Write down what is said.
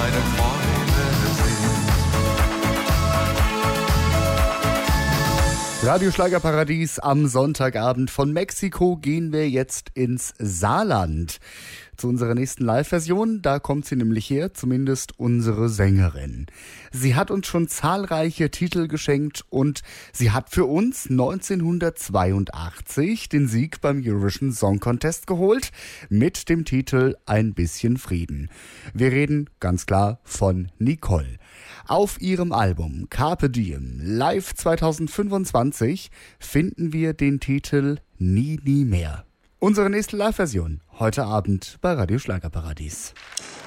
meine Freunde sind. Radio Schlagerparadies am Sonntagabend. Von Mexiko gehen wir jetzt ins Saarland. Zu unserer nächsten Live-Version, da kommt sie nämlich her, zumindest unsere Sängerin. Sie hat uns schon zahlreiche Titel geschenkt und sie hat für uns 1982 den Sieg beim Eurovision Song Contest geholt mit dem Titel Ein bisschen Frieden. Wir reden ganz klar von Nicole. Auf ihrem Album Carpe Diem Live 2025 finden wir den Titel Nie, nie mehr. Unsere nächste Live-Version heute Abend bei Radio Schlagerparadies.